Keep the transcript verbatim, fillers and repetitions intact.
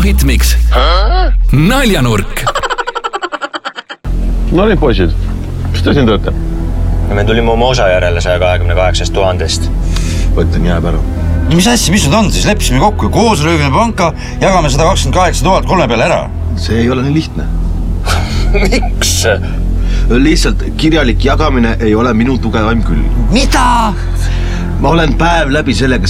hitmix. Naljanurk. No nii, poisid. Mis te siin tööte? Me tulime oma osa järele saja kahekümne kaheksast tuhandest. Võtten jääb ära. Mis asja, mis nüüd on? Siis leppisime kokku koos röövime panka, jagame sada kakskümmend kaheksa tuhat kolme peale ära. See ei ole nii lihtne. Miks? Lihtsalt kirjalik jagamine ei ole minu tugevaim küll. Mida? Ma olen päev läbi sellega